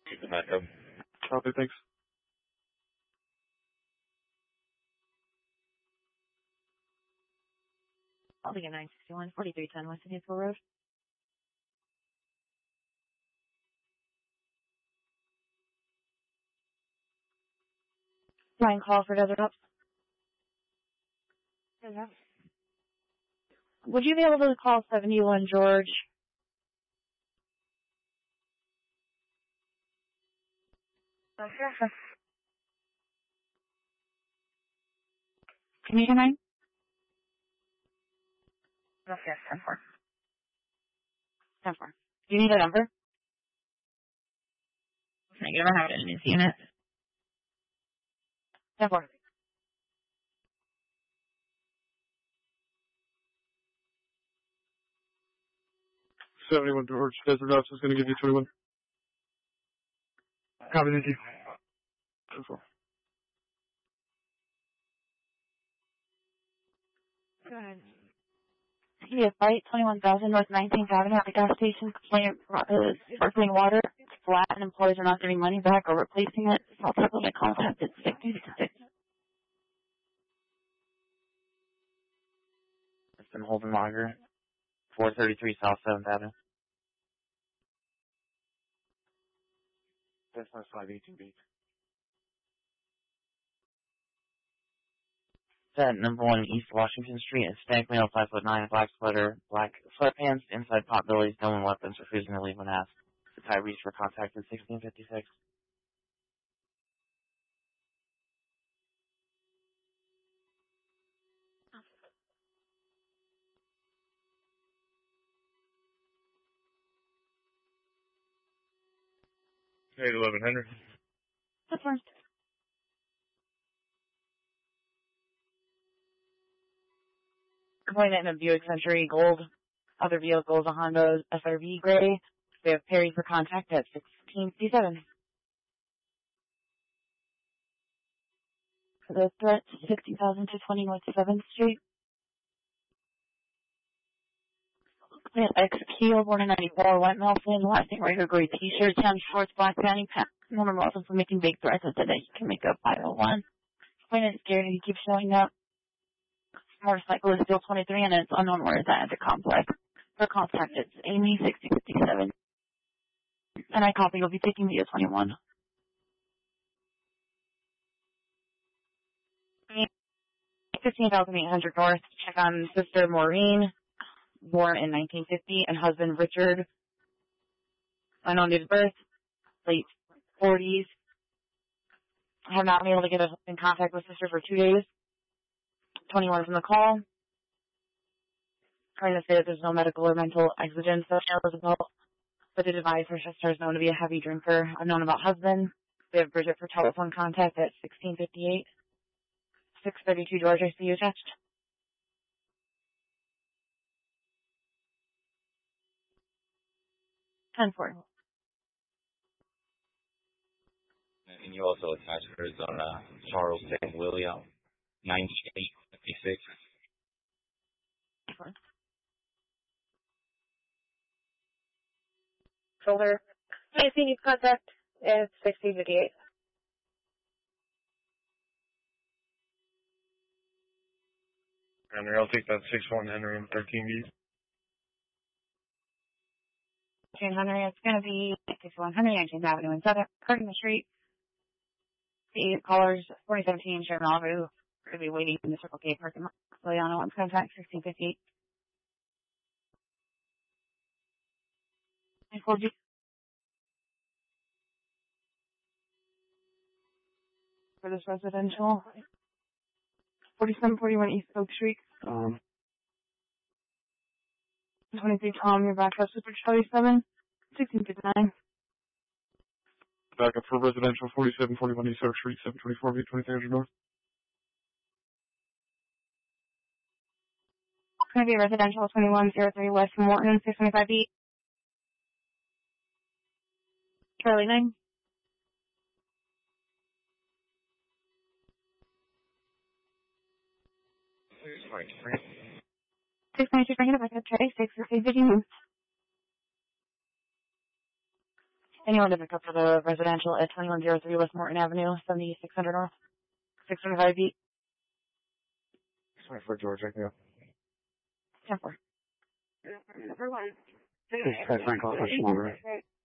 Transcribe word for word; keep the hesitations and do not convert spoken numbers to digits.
Echo. Copy, thanks. I'll begin nine sixty-one, forty-three ten West Indian Road. Line call for Desert Ups. Would you be able to call seventy-one George? Okay. Can you hear me? Yes, yes, ten four. ten four. Do you need a number? Negative, I have it in this unit. ten four. seventy-one George, Desert Ops is going to give you twenty-one. Copy, thank you. ten four. Go ahead. Yes, Flight twenty-one thousand North nineteenth Avenue at the gas station. Complaint uh, sparkling water. It's flat and employees are not giving money back or replacing it. I'll talk with my contact at six six. Mister Holden Lager, four thirty-three South seventh Avenue. That's my five eighteen B. Set number one East Washington Street, Hispanic male, five foot nine, black sweater, black sweatpants, inside pot bellies, stolen weapons, refusing to leave when asked. The tie reached for contact at sixteen fifty-six. eight eleven Henry. That's fine. Complainant in a Buick Century Gold. Other vehicles, a Honda S R V Gray. They have Perry for contact at sixteen fifty-seven. For the threat, sixty thousand to twenty North seventh Street. Complainant X Keel, born in ninety-four, white male, thin, last name regular gray t-shirt, tan shorts, black panty, pants. Number Wilson for making big threats and said that he can make up five oh one. Complainant is scared and he keeps showing up. Motorcycle is still twenty-three and it's unknown where it's at the complex. For contact, it's Amy, sixty fifty-seven. And I copy, you'll be taking me to twenty-one. fifteen thousand eight hundred North, check on sister Maureen, born in nineteen fifty, and husband Richard, unknown date of birth, late forties. I have not been able to get in contact with sister for two days. twenty-one from the call. Trying to say that there's no medical or mental exigence that is about, but did advise her sister is known to be a heavy drinker. Unknown about husband. We have Bridget for telephone contact at sixteen fifty-eight. six thirty-two George, I see you attached. ten four. And you also attached Arizona Charles St. William, ninety-eight fifty-six. Shoulder. I see you contact at sixteen fifty-eight. Henry, I'll take that six one Henry and thirteen B. Jane Henry, it's going to be sixty-one hundred nineteenth Avenue in Southern, Curtin Street. The callers, forty seventeen Sherman Avenue. We're going to be waiting in the Circle K parking lot. Liliana wants contact, sixteen fifty-eight. I told you. For this residential. forty-seven forty-one East Oak Street. Um, twenty-three Tom, your backup, Super Charlie seven, sixteen fifty-nine. backup for residential, forty-seven forty-one East Oak Street, seven twenty-four B, twenty-three hundred North. It's going to be residential, twenty-one oh three West Morton, six twenty-five B. Charlie nine. six ninety-two, bring it up, I got Trey, six fifty. Anyone to pick up for the residential at twenty-one oh three West Morton Avenue, seventy-six hundred North, six twenty-five feet. twenty-four George, I can go. ten four. This is President Call for